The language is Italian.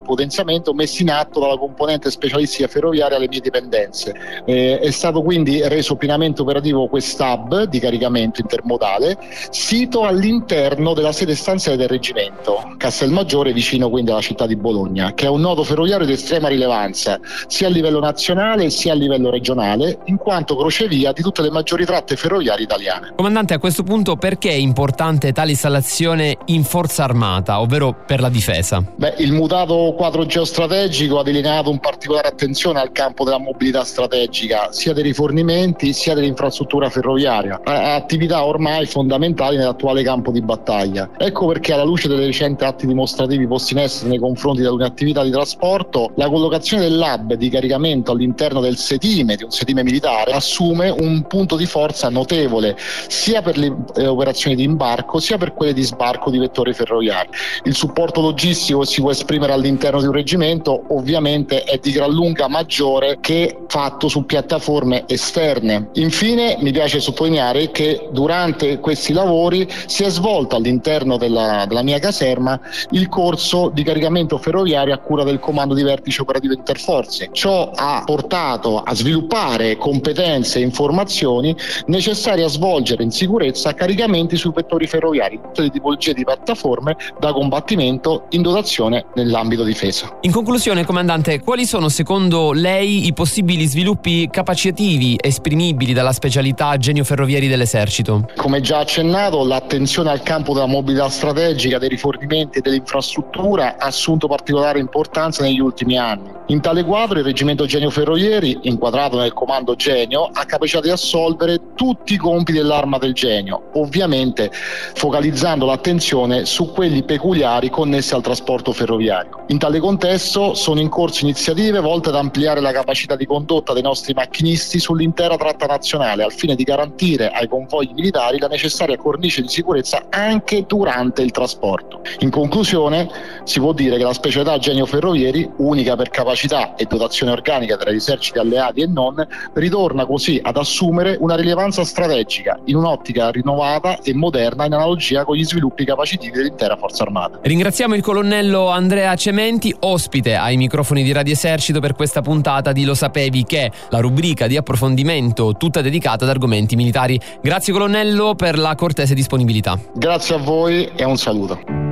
potenziamento messi in atto dalla componente specialistica ferroviaria alle mie dipendenze. È stato quindi reso pienamente operativo quest'hub di caricamento intermodale, sito all'interno della sede stanziale del reggimento, Castelmaggiore, vicino quindi alla città di Bologna, che è un nodo ferroviario di estrema rilevanza, sia a livello nazionale sia a livello regionale, in quanto crocevia di tutte le maggiori tratte ferroviarie italiane. Comandante, a questo punto perché è importante tale installazione in forza armata, ovvero per la difesa? Il mutato quadro geostrategico ha delineato un particolare attenzione al campo della mobilità strategica, sia dei rifornimenti sia dell'infrastruttura ferroviaria, attività ormai fondamentali nell'attuale campo di battaglia. Ecco perché, alla luce dei recenti atti dimostrativi posti in essere nei confronti di alcune attività di trasporto, la collocazione dell'hub di caricamento all'interno del sedime, di un sedime militare, assume un punto di forza notevole sia per le operazioni di imbarco sia per quelle di sbarco di vettori ferroviari. Il supporto logistico che si può esprimere all'interno di un reggimento ovviamente è di gran lunga maggiore che fatto su piattaforme esterne. Infine mi piace sottolineare che durante questi lavori si è svolto all'interno della mia caserma il corso di caricamento ferroviario a cura del comando di vertice operativo interforze. Ciò ha portato a sviluppare competenze e informazioni necessarie a svolgere in sicurezza caricamenti sui vettori ferroviari, tutte le tipologie di piattaforme da combattimento in dotazione nell'ambito difesa. In conclusione, comandante, quali sono secondo lei i possibili sviluppi capacitivi esprimibili dalla specialità genio ferroviari dell'esercito? Come già accennato, l'attenzione al campo della mobilità strategica, dei rifornimenti e dell'infrastruttura ha assunto particolare importanza negli ultimi anni. In tale quadro il reggimento Genio Ferrovieri, inquadrato nel comando Genio, ha capacità di assolvere tutti i compiti dell'arma del Genio, ovviamente focalizzando l'attenzione su quelli peculiari connessi al trasporto ferroviario. In tale contesto sono in corso iniziative volte ad ampliare la capacità di condotta dei nostri macchinisti sull'intera tratta nazionale, al fine di garantire ai convogli militari la necessaria cornice di sicurezza anche durante il trasporto. In conclusione, si può dire che la specialità Genio Ferrovieri, unica per capacità e dotazione organica tra gli eserciti alleati e non, ritorna così ad assumere una rilevanza strategica in un'ottica rinnovata e moderna in analogia con gli sviluppi capacitivi dell'intera Forza Armata. Ringraziamo il colonnello Andrea Cementi, ospite ai microfoni di Radio Esercito per questa puntata di Lo Sapevi Che, la rubrica di approfondimento tutta dedicata ad argomenti militari. Grazie colonnello per la cortese disponibilità. Grazie a voi e un saluto.